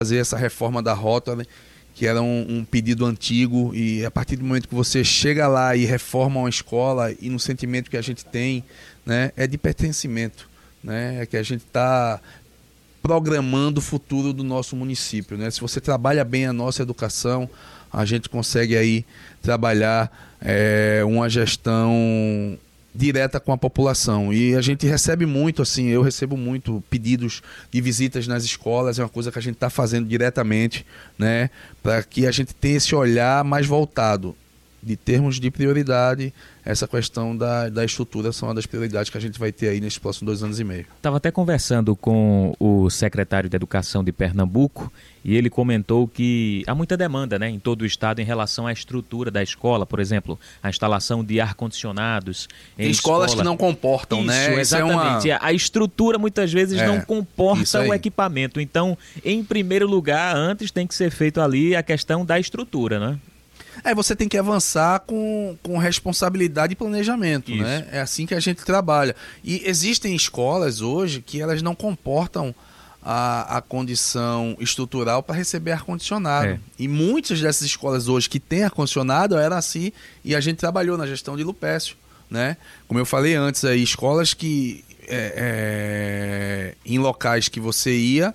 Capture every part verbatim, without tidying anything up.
fazer essa reforma da Rotary, que era um, um pedido antigo, e a partir do momento que você chega lá e reforma uma escola, e no sentimento que a gente tem, né, é de pertencimento, né, é que a gente está programando o futuro do nosso município, né? Se você trabalha bem a nossa educação, a gente consegue aí trabalhar é, uma gestão direta com a população, e a gente recebe muito, assim, eu recebo muito pedidos de visitas nas escolas, é uma coisa que a gente está fazendo diretamente, né, para que a gente tenha esse olhar mais voltado, de termos de prioridade, essa questão da, da estrutura são uma das prioridades que a gente vai ter aí nesses próximos dois anos e meio. Estava até conversando com o secretário de Educação de Pernambuco e ele comentou que há muita demanda, né, em todo o estado em relação à estrutura da escola, por exemplo, a instalação de ar-condicionados. Em escolas escola... que não comportam, isso, né? Exatamente. Isso é uma... A estrutura muitas vezes é, não comporta o equipamento. Então, em primeiro lugar, antes tem que ser feito ali a questão da estrutura, né? É, você tem que avançar com, com responsabilidade e planejamento, Isso. né? É assim que a gente trabalha. E existem escolas hoje que elas não comportam a, a condição estrutural para receber ar-condicionado. É. E muitas dessas escolas hoje que têm ar-condicionado eram assim, e a gente trabalhou na gestão de Lupécio, né? Como eu falei antes, aí, escolas que é, é, em locais que você ia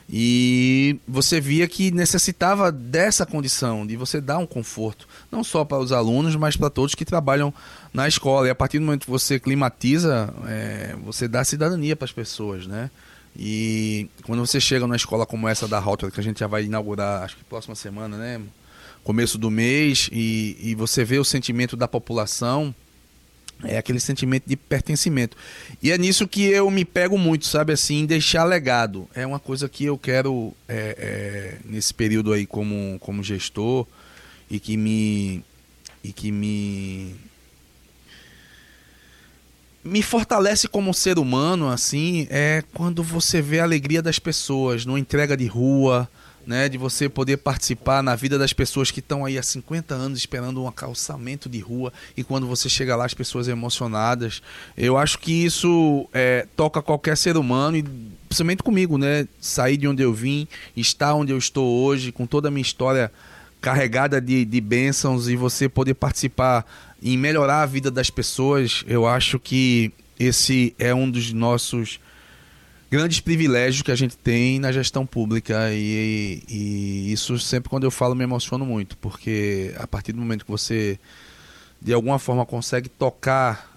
e você via que necessitava dessa condição, de você dar um conforto, não só para os alunos, mas para todos que trabalham na escola. E a partir do momento que você climatiza, é, você dá cidadania para as pessoas, né? E quando você chega numa escola como essa da Rotary, que a gente já vai inaugurar, acho que próxima semana, né? Começo do mês, e, e você vê o sentimento da população, é aquele sentimento de pertencimento. E é nisso que eu me pego muito, sabe, assim, deixar legado. É uma coisa que eu quero, é, é, nesse período aí como, como gestor, e que me... E que me... me fortalece como ser humano, assim, é quando você vê a alegria das pessoas, numa entrega de rua, né, de você poder participar na vida das pessoas que estão aí há cinquenta anos esperando um calçamento de rua, e quando você chega lá as pessoas emocionadas. Eu acho que isso é, toca qualquer ser humano, e principalmente comigo, né, sair de onde eu vim, estar onde eu estou hoje, com toda a minha história carregada de, de bênçãos, e você poder participar em melhorar a vida das pessoas. Eu acho que esse é um dos nossos grandes privilégios que a gente tem na gestão pública, e, e isso sempre, quando eu falo, me emociono muito, porque a partir do momento que você de alguma forma consegue tocar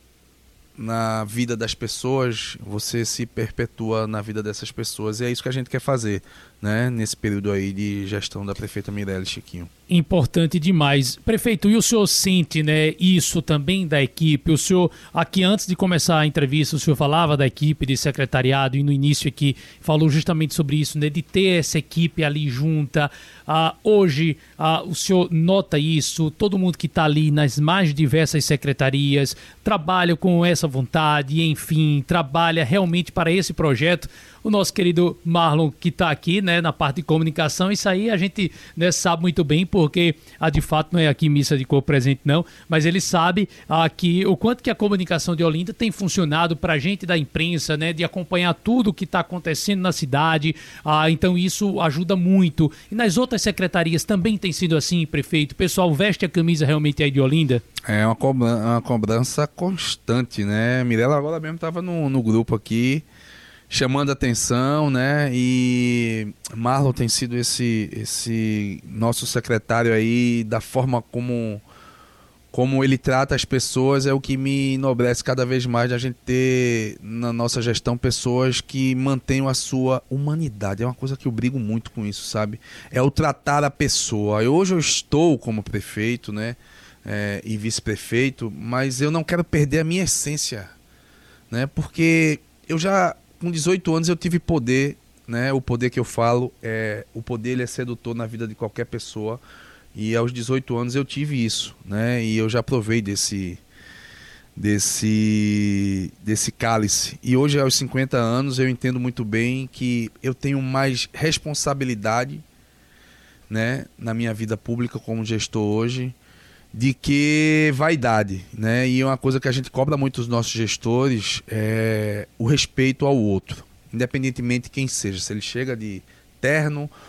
na vida das pessoas, você se perpetua na vida dessas pessoas, e é isso que a gente quer fazer, né, nesse período aí de gestão da prefeita Mirelle Chiquinho. Importante demais. Prefeito, e o senhor sente, né, isso também da equipe? O senhor, aqui antes de começar a entrevista, o senhor falava da equipe de secretariado, e no início aqui falou justamente sobre isso, né, de ter essa equipe ali junta. Ah, hoje, ah, o senhor nota isso? Todo mundo que está ali nas mais diversas secretarias trabalha com essa vontade, enfim, trabalha realmente para esse projeto. O nosso querido Marlon, que está aqui, né, na parte de comunicação, isso aí a gente, né, sabe muito bem, porque ah, de fato não é aqui missa de cor presente não, mas ele sabe ah, que o quanto que a comunicação de Olinda tem funcionado para a gente da imprensa, né, de acompanhar tudo o que está acontecendo na cidade. Ah, então isso ajuda muito. E nas outras secretarias também tem sido assim, prefeito? O pessoal veste a camisa realmente aí de Olinda? É uma cobrança, uma cobrança constante, né? Mirella agora mesmo estava no, no grupo aqui, chamando atenção, né? E Marlon tem sido esse, esse nosso secretário aí, da forma como, como ele trata as pessoas, é o que me enobrece cada vez mais, de a gente ter na nossa gestão pessoas que mantenham a sua humanidade. É uma coisa que eu brigo muito com isso, sabe? É o tratar a pessoa. Eu, hoje eu estou como prefeito, né? É, e vice-prefeito, mas eu não quero perder a minha essência, né? Porque eu já... com dezoito anos eu tive poder, né? O poder que eu falo, é, o poder ele é sedutor na vida de qualquer pessoa, e aos dezoito anos eu tive isso, né? E eu já provei desse, desse, desse cálice. E hoje, aos cinquenta anos, eu entendo muito bem que eu tenho mais responsabilidade, né, na minha vida pública como gestor hoje, de que vaidade, né? E uma coisa que a gente cobra muito dos nossos gestores é o respeito ao outro, independentemente de quem seja. Se ele chega de interno